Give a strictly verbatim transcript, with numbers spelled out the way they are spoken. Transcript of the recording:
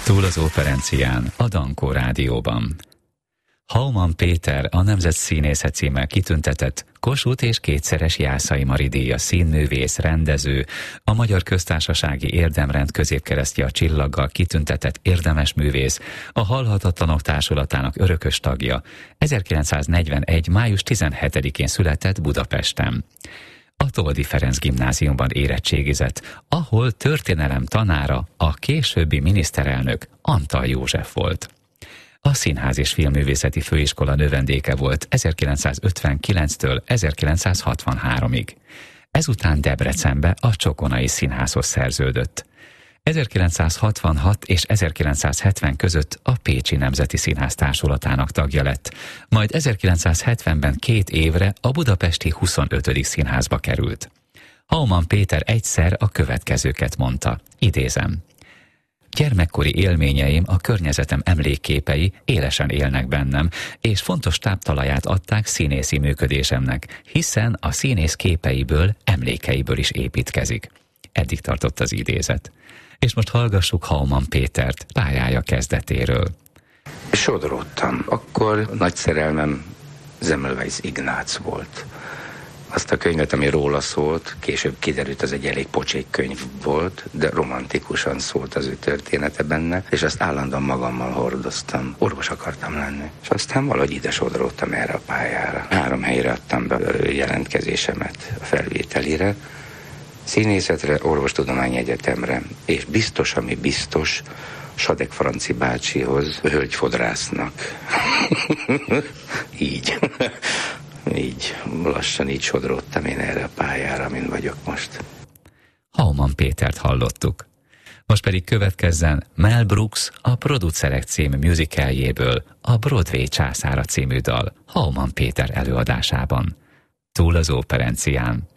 Túl az Operencián, a Dankó Rádióban. Hauman Péter, a Nemzet Színésze címmel kitüntetett Kossuth és kétszeres Jászai Mari díjas színművész, rendező, a Magyar Köztársasági Érdemrend középkeresztje a csillaggal kitüntetett érdemes művész, a Halhatatlanok Társulatának örökös tagja, ezerkilencszáznegyvenegy. május tizenhetedikén született Budapesten. A Toldi Ferenc gimnáziumban érettségizett, ahol történelem tanára a későbbi miniszterelnök Antall József volt. A Színház és Filmművészeti Főiskola növendéke volt ezerkilencszázötvenkilenctől ezerkilencszázhatvanháromig. Ezután Debrecenbe a Csokonai Színházhoz szerződött. ezerkilencszázhatvanhat és ezerkilencszázhetven között a Pécsi Nemzeti Színház társulatának tagja lett, majd ezerkilencszázhetvenben két évre a budapesti huszonötödik színházba került. Hauman Péter egyszer a következőket mondta, idézem: gyermekkori élményeim, a környezetem emlékképei élesen élnek bennem, és fontos táptalaját adták színészi működésemnek, hiszen a színész képeiből, emlékeiből is építkezik. Eddig tartott az idézet. És most hallgassuk Hauman Pétert pályája kezdetéről. Sodródtam. Akkor nagy szerelmem Semmelweis Ignác volt. Azt a könyvet, ami róla szólt, később kiderült, az egy elég pocsék könyv volt, de romantikusan szólt az ő története benne, és azt állandóan magammal hordoztam. Orvos akartam lenni. És aztán valahogy ide sodródtam erre a pályára. Három helyre adtam be a jelentkezésemet a felvételire, színészetre, orvostudományi egyetemre, és biztos, ami biztos, Sadek Franci bácsihoz, hölgyfodrásznak. Így. Így, lassan így sodródtam én erre a pályára, amin vagyok most. Hauman Pétert hallottuk. Most pedig következzen Mel Brooks a Producerek című musicaljéből, a Broadway császára című dal Hauman Péter előadásában. Túl az Operencián.